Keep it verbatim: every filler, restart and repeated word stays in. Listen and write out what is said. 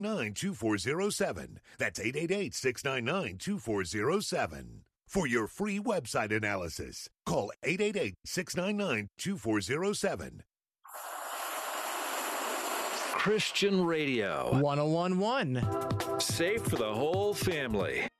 nine two four zero seven. That's eight eight eight, six nine nine, two four zero seven. For your free website analysis, call eight eight eight, six nine nine, two four zero seven. Christian Radio. one oh one point one. Safe for the whole family.